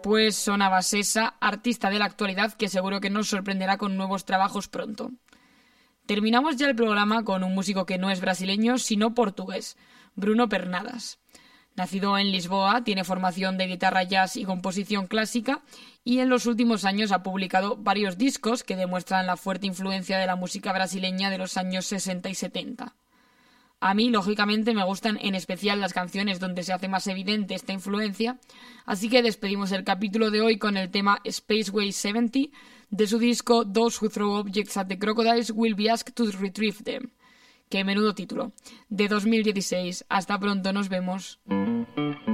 después sonaba Sesa, artista de la actualidad que seguro que nos sorprenderá con nuevos trabajos pronto. Terminamos ya el programa con un músico que no es brasileño, sino portugués, Bruno Pernadas. Nacido en Lisboa, tiene formación de guitarra jazz y composición clásica y en los últimos años ha publicado varios discos que demuestran la fuerte influencia de la música brasileña de los años 60 y 70. A mí, lógicamente, me gustan en especial las canciones donde se hace más evidente esta influencia, así que despedimos el capítulo de hoy con el tema Spaceway 70 de su disco Those Who Throw Objects at the Crocodiles Will Be Asked to Retrieve Them. ¡Qué menudo título! De 2016. Hasta pronto, nos vemos.